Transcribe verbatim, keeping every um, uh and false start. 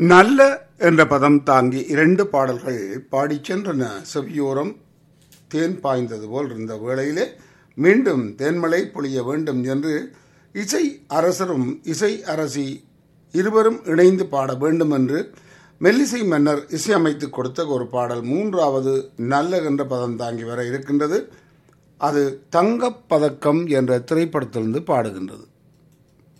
நல்ல என்ற பதம் தாங்கி இரண்டு பாடல்கள் பாடிச் சென்றன. செவியோரம் தேன் பாய்ந்தது போல் இருந்த வேளையிலே மீண்டும் தேன்மலை பொழிய வேண்டும் என்று இசை அரசரும் இசை அரசி இருவரும் இணைந்து பாட வேண்டும் என்று மெல்லிசை மன்னர் இசையமைத்து கொடுத்த ஒரு பாடல் மூன்றாவது நல்ல என்ற பதம் தாங்கி வர இருக்கின்றது. அது தங்கப்பதக்கம் என்ற திரைப்படத்திலிருந்து பாடுகின்றது.